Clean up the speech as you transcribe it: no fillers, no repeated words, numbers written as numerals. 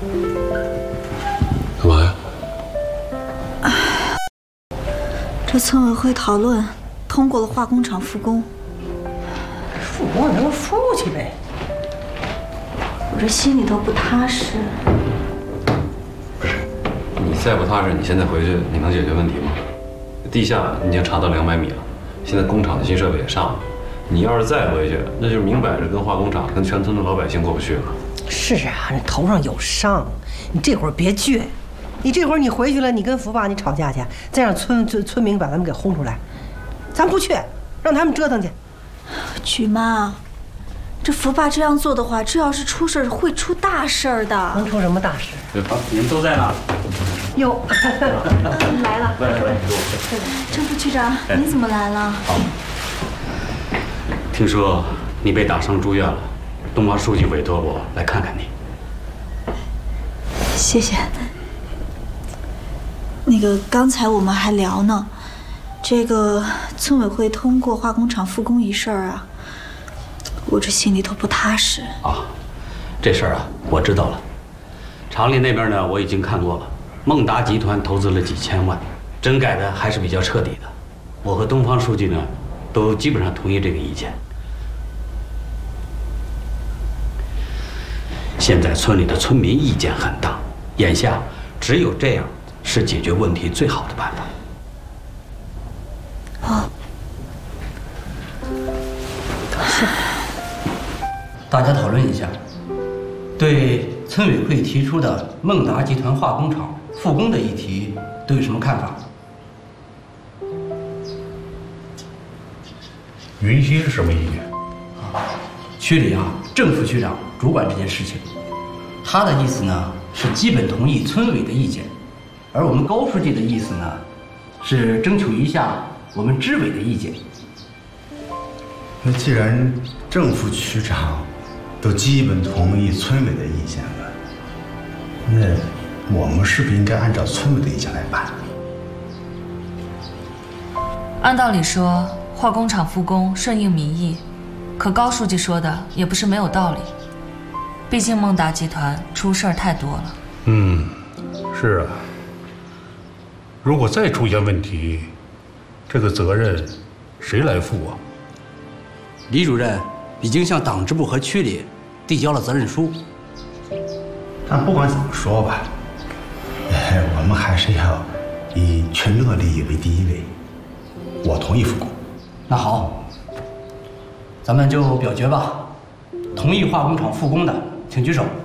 干嘛呀？ 这村委会讨论通过了化工厂复工。 复工咱就复去呗。 我这心里头不踏实。 不是，你再不踏实，你现在回去你能解决问题吗？地下已经查到200米了，现在工厂的新设备也上了。你要是再回去，那就是明摆着跟化工厂、跟全村的老百姓过不去了。 是啊，你头上有伤，你这会儿别倔。你这会儿你回去了，你跟福爸你吵架去，再让村民把他们给轰出来，咱不去，让他们折腾去。 菊妈，这福爸这样做的话，这要是出事会出大事的。 能出什么大事？ 好，您都在呢。 哟，来了。 来， 郑副区长，你怎么来了？ 好。听说你被打伤住院了，东华书记委托我来看看你。 谢谢。那个刚才我们还聊呢，这个村委会通过化工厂复工一事啊，我这心里头不踏实啊。这事儿啊，我知道了。厂里那边呢，我已经看过了，孟达集团投资了几千万，整改的还是比较彻底的。我和东方书记呢，都基本上同意这个意见。现在村里的村民意见很大，眼下只有这样是解决问题最好的办法。 哦， 大家讨论一下，对村委会提出的孟达集团化工厂复工的议题都有什么看法？ 云溪是什么意见？ 区里啊，郑副区长主管这件事情，他的意思呢是基本同意村委的意见，而我们高书记的意思呢是争取一下我们支委的意见。 那既然郑副区长都基本同意村委的意见了，那我们是不是应该按照村委的意见来办？ 按道理说，化工厂复工顺应民意，可高书记说的也不是没有道理。毕竟孟达集团出事儿太多了。 是啊。如果再出现问题，这个责任谁来负啊？ 李主任已经向党支部和区里递交了责任书。 但不管怎么说吧，我们还是要以群众的利益为第一位。我同意复工。 那好，咱们就表决吧。同意化工厂复工的，请举手。